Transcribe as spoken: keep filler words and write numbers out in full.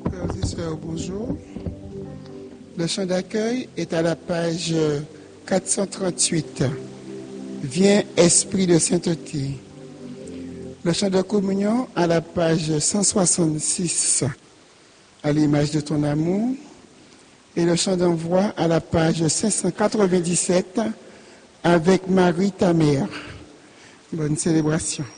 Frères et sœurs, bonjour. Le chant d'accueil est à la page quatre cent trente-huit. Viens, Esprit de sainteté. Le chant de communion à la page cent soixante-six, à l'image de ton amour. Et le chant d'envoi à la page cinq cent quatre-vingt-dix-sept, avec Marie ta mère. Bonne célébration.